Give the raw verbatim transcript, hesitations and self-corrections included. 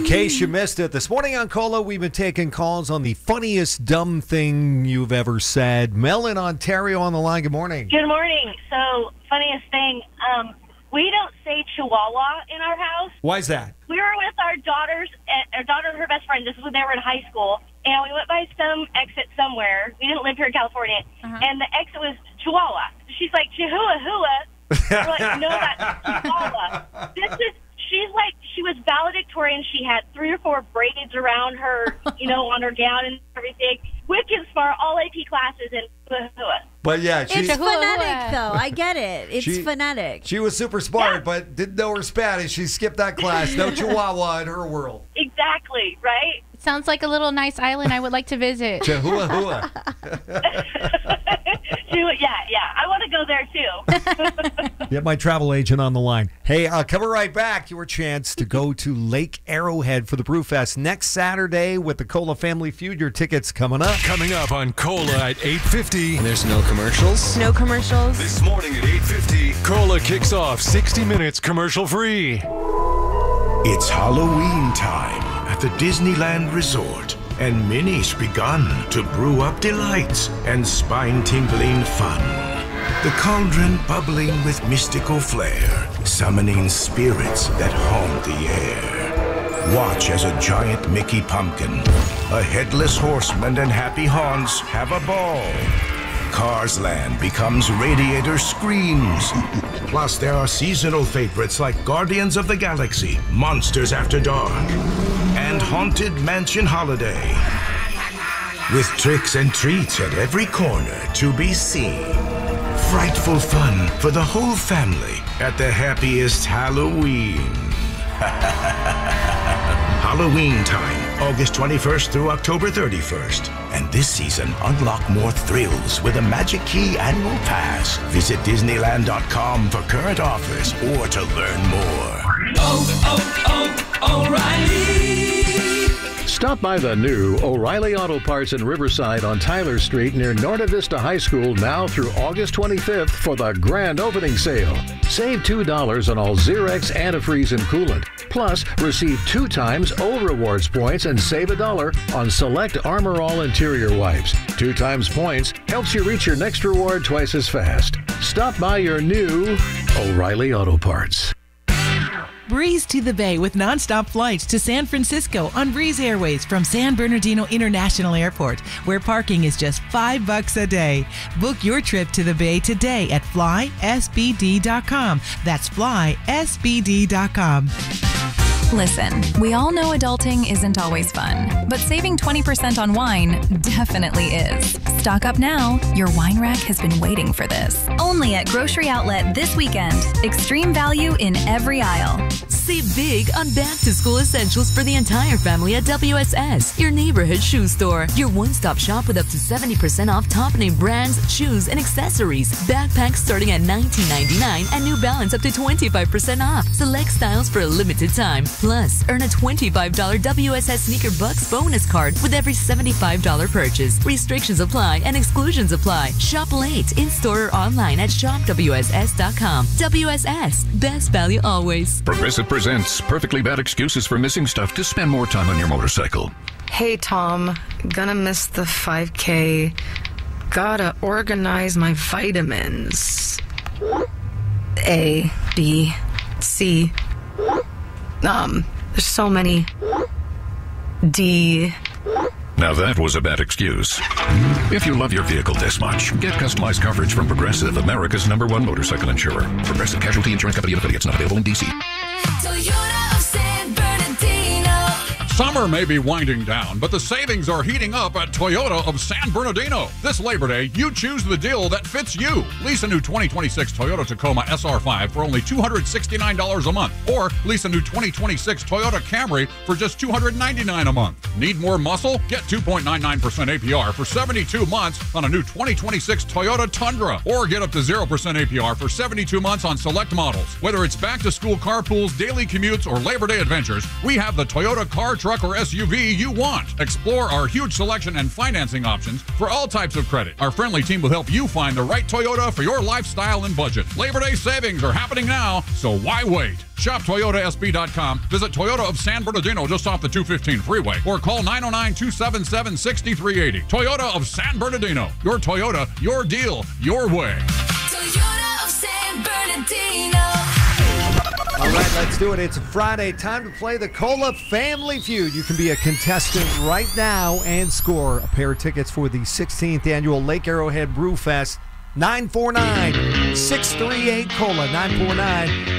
case you missed it, this morning on Cola, we've been taking calls on the funniest dumb thing you've ever said. Mel in Ontario on the line. Good morning. Good morning. So, funniest thing, um, we don't say Chihuahua in our house. Why is that? We were with our daughters, our daughter and her best friend. This was when they were in high school. And we went by some exit somewhere. We didn't live here in California. Uh-huh. And the exit was Chihuahua. She's like, Chihuahua. We're like, no, that's Chihuahua. This is, she's like, she was valedictorian. She had three or four braids around her, you know, on her gown and everything. Wicked smart, all A P classes, and Chihuahua. But yeah, she, it's phonetic, though. I get it. It's she, phonetic. She was super smart, yeah. but didn't know her Spanish. She skipped that class. No Chihuahua in her world. Exactly, right? Sounds like a little nice island I would like to visit. Chihuahua. Yeah, yeah. I want to go there, too. Get my travel agent on the line. Hey, uh, coming right back, your chance to go to Lake Arrowhead for the Brewfest next Saturday with the Cola Family Feud. Your tickets coming up. Coming up on Cola at eight fifty. There's no commercials? No commercials. This morning at eight fifty, Cola kicks off sixty minutes commercial-free. It's Halloween time at the Disneyland Resort, and Minnie's begun to brew up delights and spine-tingling fun. The cauldron bubbling with mystical flair, summoning spirits that haunt the air. Watch as a giant Mickey pumpkin, a headless horseman, and Happy Haunts have a ball. Cars Land becomes Radiator Screams. Plus, there are seasonal favorites like Guardians of the Galaxy, Monsters After Dark, and Haunted Mansion Holiday. With tricks and treats at every corner to be seen. Frightful fun for the whole family at the happiest Halloween. Halloween time, August twenty-first through October thirty-first. And this season, unlock more thrills with a Magic Key annual pass. Visit Disneyland dot com for current offers or to learn more. Oh, oh, oh, O'Reilly! Stop by the new O'Reilly Auto Parts in Riverside on Tyler Street near Norta Vista High School now through August twenty-fifth for the grand opening sale. Save two dollars on all Xerox antifreeze and coolant. Plus, receive two times O Rewards points and save a dollar on select Armor All interior wipes. Two times points helps you reach your next reward twice as fast. Stop by your new O'Reilly Auto Parts. Breeze to the Bay with nonstop flights to San Francisco on Breeze Airways from San Bernardino International Airport, where parking is just five bucks a day. Book your trip to the Bay today at fly S B D dot com. That's fly S B D dot com. Listen, we all know adulting isn't always fun, but saving twenty percent on wine definitely is. Stock up now. Your wine rack has been waiting for this. Only at Grocery Outlet this weekend. Extreme value in every aisle. Save big on back-to-school essentials for the entire family at W S S, your neighborhood shoe store. Your one-stop shop with up to seventy percent off top-name brands, shoes, and accessories. Backpacks starting at nineteen ninety-nine and New Balance up to twenty-five percent off. Select styles for a limited time. Plus, earn a twenty-five dollars W S S Sneaker Bucks bonus card with every seventy-five dollars purchase. Restrictions apply and exclusions apply. Shop late, in-store or online at shop W S S dot com. W S S, best value always. Progressive presents Perfectly Bad Excuses for Missing Stuff to Spend More Time on Your Motorcycle. Hey, Tom. Gonna miss the five K. Gotta organize my vitamins. A, B, C. Um, there's so many. D. Now that was a bad excuse. If you love your vehicle this much, get customized coverage from Progressive, America's number one motorcycle insurer. Progressive Casualty Insurance Company and affiliates, not available in D C. Toyota of San Bernardino. Summer may be winding down, but the savings are heating up at Toyota of San Bernardino. This Labor Day, you choose the deal that fits you. Lease a new twenty twenty-six Toyota Tacoma S R five for only two hundred sixty-nine dollars a month, or lease a new twenty twenty-six Toyota Camry for just two hundred ninety-nine dollars a month. Need more muscle? Get two point nine nine percent A P R for seventy-two months on a new twenty twenty-six Toyota Tundra, or get up to zero percent A P R for seventy-two months on select models. Whether it's back-to-school carpools, daily commutes, or Labor Day adventures, we have the Toyota car, truck, or or S U V you want. Explore our huge selection and financing options for all types of credit. Our friendly team will help you find the right Toyota for your lifestyle and budget. Labor Day savings are happening now, so why wait? Shop Toyota S B dot com. Visit Toyota of San Bernardino just off the two fifteen freeway or call nine oh nine, two seven seven, six three eight oh. Toyota of San Bernardino. Your Toyota, your deal, your way. Toyota of San Bernardino. All right, let's do it. It's Friday. Time to play the Cola Family Feud. You can be a contestant right now and score a pair of tickets for the sixteenth annual Lake Arrowhead Brew Fest. nine four nine, six three eight, COLA. nine four nine